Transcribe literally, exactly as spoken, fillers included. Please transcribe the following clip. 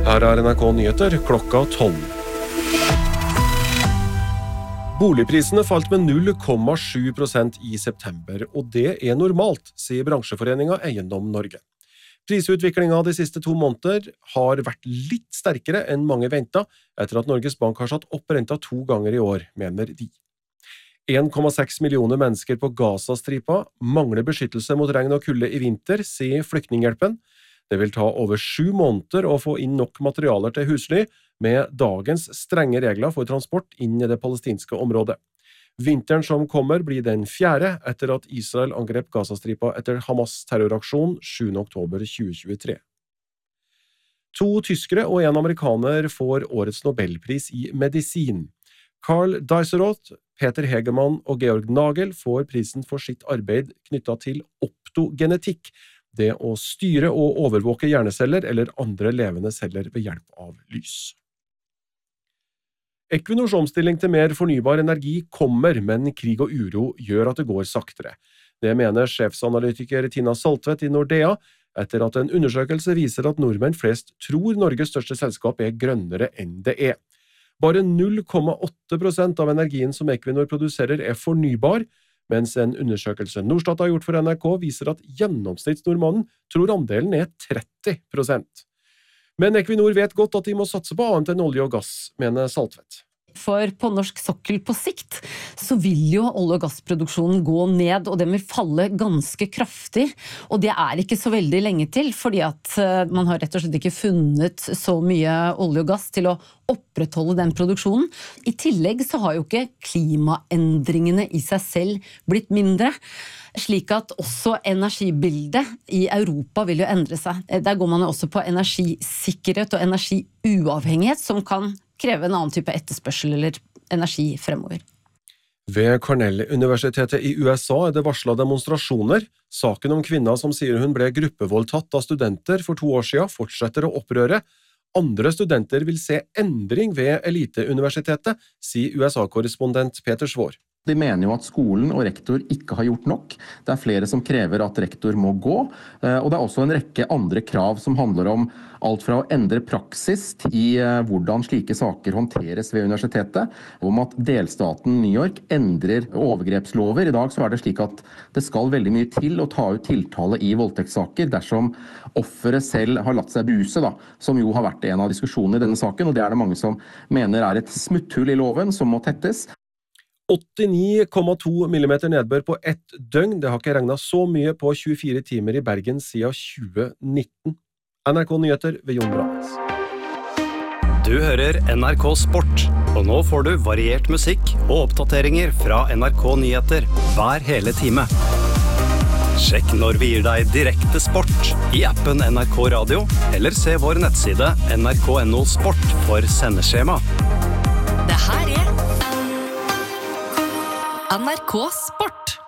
Her er N R K Nyheter klokka tolv. Boligprisene falt med null komma sju prosent i september, og det er normalt, sier bransjeforeningen Eiendom Norge. Prisutviklingen de siste to måneder har vært litt sterkere enn mange ventet, etter at Norges Bank har satt opp renta to ganger i år, mener de. en komma seks millioner mennesker på Gazastripa mangler beskyttelse mot regn og kulde i vinter, sier Flyktninghjelpen. Det vil ta over sju måneder å få inn nok materialer til husly, med dagens strenge regler for transport inn i det palestinske området. Vinteren som kommer blir den fjerde etter at Israel angrep Gazastripa etter Hamas terroraksjon sjuende oktober tjue tjuetre. To tyskere og en amerikaner får årets Nobelpris i medisin. Karl Deiseroth, Peter Hegemann og Georg Nagel får prisen for sitt arbeid knyttet til optogenetikk, det å styre og overvåke hjerneceller eller andre levende celler ved hjelp av lys. Equinors omstilling til mer fornybar energi kommer, men krig og uro gjør at det går saktere. Det mener sjefsanalytiker Tina Saltvedt i Nordea, etter at en undersøkelse viser at nordmenn flest tror Norges største selskap er grønnere enn det er. Bare null komma åtte prosent av energien som Equinor produserer er fornybar, mens en undersøkelse Norstat har gjort for N R K viser at gjennomsnittsnordmannen tror andelen er tretti prosent. Men Equinor vet godt at de må satse på annet enn olje og gass, mener Saltvedt. For på norsk sokkel på sikt så vil jo olje- og gassproduksjonen gå ned, og den vil falle ganske kraftig. Og det er ikke så veldig lenge til, fordi at man har rett og slett ikke funnet så mye olje og gass til å opprettholde den produksjonen. I tillegg så har jo ikke klimaendringene i seg selv blitt mindre, slik at også energibildet i Europa vil jo endre seg. Der går man jo også på energisikkerhet og energiuavhengighet, som kan kreve en annen type etterspørsel eller energi fremover. Ved Cornell-universitetet i U S A er det varslet demonstrasjoner. Saken om kvinna som sier hun ble gruppevoldtatt av studenter for to år siden fortsetter å opprøre. Andre studenter vil se endring ved eliteuniversitetet, sier U S A-korrespondent Peter Svår. De mener jo at skolen og rektor ikke har gjort nok. Det er flere som krever at rektor må gå, og det er også en rekke andre krav som handler om alt fra å endre praksis i hvordan slike saker håndteres ved universitetet, om at delstaten New York endrer overgrepslover. I dag så er det slik at det skal veldig mye til å ta ut tiltale i voldtektssaker dersom offeret selv har latt seg buse, da, som jo har vært en av diskusjonene i denne saken, og det er det mange som mener er et smutthull i loven som må tettes. åttini komma to millimeter nedbør på ett døgn. Det har ikke regnet så mye på tjuefire timer i Bergen siden tjue nitten. N R K Nyheter ved Jon Branes. Du hører N R K Sport, og nå får du variert musikk og oppdateringer fra N R K Nyheter hver hele time. Sjekk når vi gir deg direkte sport i appen N R K Radio, eller se vår nettside N R K punktum N O Sport for sendeskjema. Det her er N R K Sport.